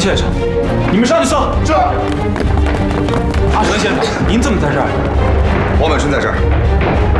先生，你们上去搜。 是。 阿成先生，您怎么在这儿？ 王满春在这儿。